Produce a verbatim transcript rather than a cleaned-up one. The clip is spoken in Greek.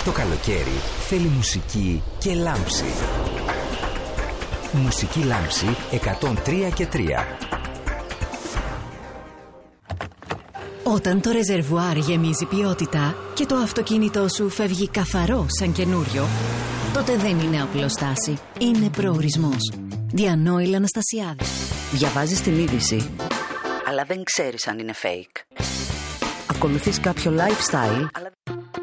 Το καλοκαίρι θέλει μουσική και λάμψη. Μουσική λάμψη εκατόν τρία και τρία. Όταν το ρεζερβουάρ γεμίζει ποιότητα και το αυτοκίνητό σου φεύγει καθαρό σαν καινούριο, τότε δεν είναι απλοστάση, είναι προορισμός. Διανόηλ Αναστασιάδη. Διαβάζεις την είδηση, αλλά δεν ξέρεις αν είναι fake. Ακολουθείς κάποιο lifestyle, αλλά